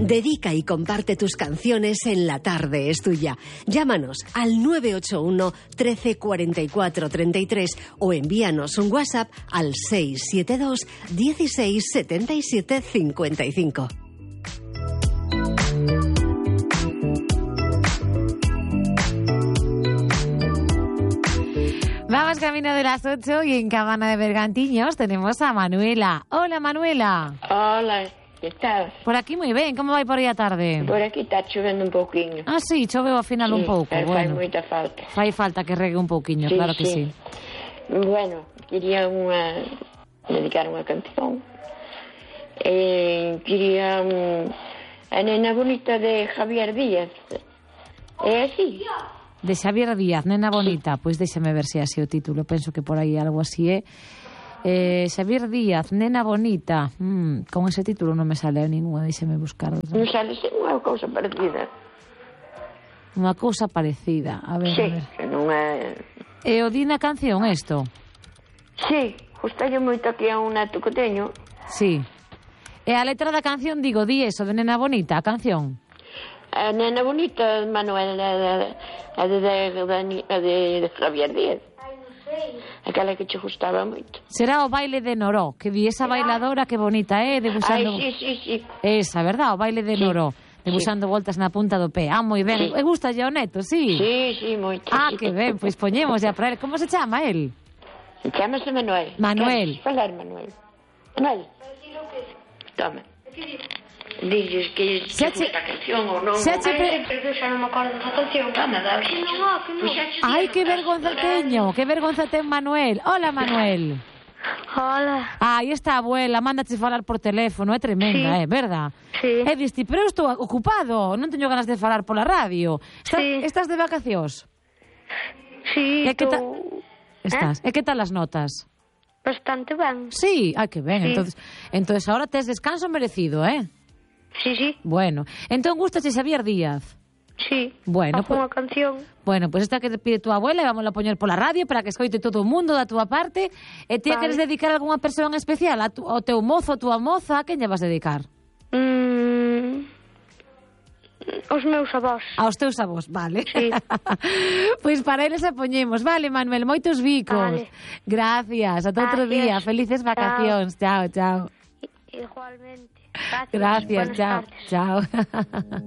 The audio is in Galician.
Dedica y comparte tus canciones en La Tarde es Tuya. Llámanos al 981 13 44 33 o envíanos un WhatsApp al 672 16 77 55. Vamos camino de las 8 y en Cabana de Bergantiños tenemos a Manuela. Hola, Manuela. Hola, que tal? Por aquí moi ben, como vai por aí a tarde? Por aquí está chovendo un pouquiño. Ah, sí, choveu ao final un pouco. Pero Bueno, fai moita falta. fai falta que regue un pouquiño, Sí, claro que sí. Bueno, quería dedicar unha canción. Quería a nena bonita de Javier Díaz. É así? De Xavier Díaz, Nena Bonita. Pois déxame ver se é así o título. Penso que por aí algo así é. Xavier Díaz, Nena Bonita. Con ese título non me sale ninguna. Déxame buscar outra. Non sale unha cousa parecida. Unha cousa parecida. A ver, Sí, a ver. que non é... E o di na canción isto? Sí, gustalle moito aquí a un neto que teño. Sí. E a letra da canción, digo, di eso, de Nena Bonita, a canción. A nena bonita, Manuel, a de Javier Díaz. Aquela que che gustaba moito. Será o baile de Noró, que vi esa bailadora que bonita, debusando... Sí. Esa, verdad? O baile de Noró, debusando voltas na punta do pé. Ah, moi ben. E gusta o neto, sí? Sí, moito. Ah, que ben, pois poñemos ya para ele. Como se chama el? Chámase Manuel. Manuel. Queres falar, Manuel? Manuel. Toma. Dices que Se gusta a canción ou non? Pero xa non me acordo da canción. Toma, dá. Ai, que vergonza teño, que vergonza ten Manuel. Hola, Manuel. Hola. Aí está a abuela, mándache falar por teléfono, é tremenda, Sí. verdad? Sí. E diste, pero eu estou ocupado, non teño ganas de falar pola radio. Sí. Estás de vacacións? Sí, E que tú... Estás. E que tal as notas? Bastante ben. Sí, ai, que ben. Sí. Entonces ahora tes descanso merecido, Sí. Bueno, entón gustache Xavier Díaz. Sí. Bueno, Fago unha canción. Bueno, pues esta que te pide tu abuela, vamos a poñer pola radio para que escoite todo o mundo da túa parte. E ti Vale. queres dedicar a algunha persoa en especial? Ao teu mozo, a túa moza, a quen lle vas dedicar? Os meus avós. Aos teus avós, vale. Sí. Pois para eles a poñemos. Vale, Manuel, moitos bicos. Vale. Gracias, ata outro Gracias. día. Felices vacacións. Chao. Igualmente. Gracias, Buenas chao. tardes. Chao.